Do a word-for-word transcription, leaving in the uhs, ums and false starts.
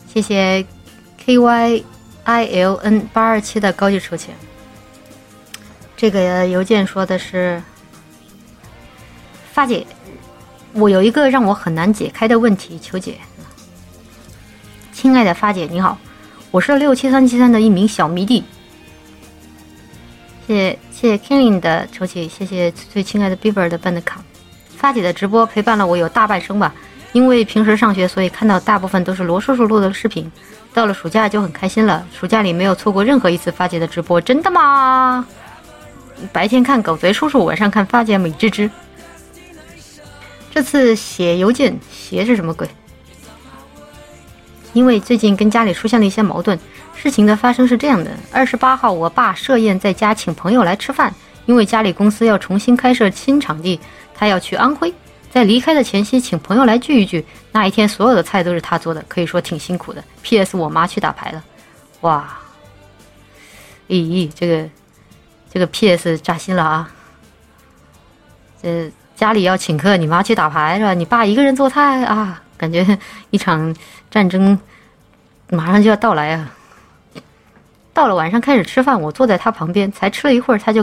谢谢 K Y I L N 八二七的高级抽签。这个邮件说的是：发姐，我有一个让我很难解开的问题，求解。亲爱的发姐，你好，我是六七三七三的一名小迷弟。谢谢谢谢 Killing 的抽起，谢谢最亲爱的 Beaver 的办的卡。发姐的直播陪伴了我有大半生吧，因为平时上学，所以看到大部分都是罗叔叔录的视频。到了暑假就很开心了，暑假里没有错过任何一次发姐的直播，真的吗？白天看狗贼叔叔，晚上看发姐美滋滋。这次写邮件，写是什么鬼？因为最近跟家里出现了一些矛盾。事情的发生是这样的，二十八号我爸设宴在家请朋友来吃饭，因为家里公司要重新开设新场地，他要去安徽，在离开的前夕请朋友来聚一聚。那一天所有的菜都是他做的，可以说挺辛苦的。P S 我妈去打牌了。哇，咦，这个这个 P S 扎心了啊！这家里要请客，你妈去打牌是吧？你爸一个人做菜啊，感觉一场战争马上就要到来啊！到了晚上开始吃饭，我坐在他旁边，才吃了一会儿，他就